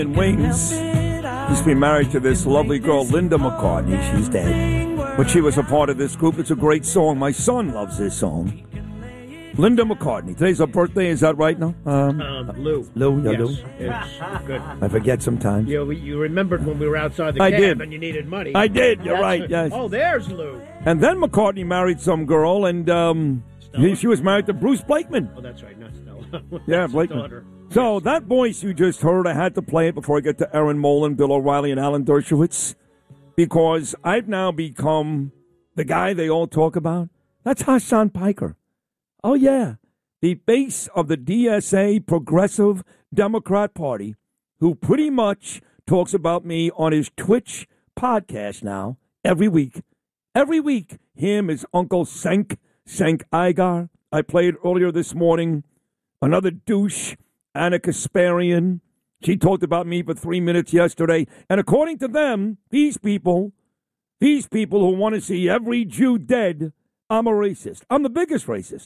In Wings. Used to be married to this lovely girl, Linda McCartney. She's dead. But she was a part of this group. It's a great song. My son loves this song. Linda McCartney. Today's her birthday. Is that right now? Lou. Lou, yeah, yes. Lou. It's good. I forget sometimes. You remembered when we were outside the I cab did. and you needed money. I did. You're right. Yes. Oh, there's Lou. And then McCartney married some girl, and she was married to Bruce Blakeman. Oh, that's right. Not Stella. Yeah, That's Blakeman. his daughter. So that voice you just heard, I had to play it before I get to Aaron Molan, Bill O'Reilly, and Alan Dershowitz, because I've now become the guy they all talk about. That's Hassan Piker. Oh, yeah. The face of the DSA Progressive Democrat Party, who pretty much talks about me on his Twitch podcast now every week. Every week, him, his uncle Cenk Igar. I played earlier this morning. Another douche, Anna Kasparian. She talked about me for 3 minutes yesterday. And according to them, these people who want to see every Jew dead, I'm a racist. I'm the biggest racist.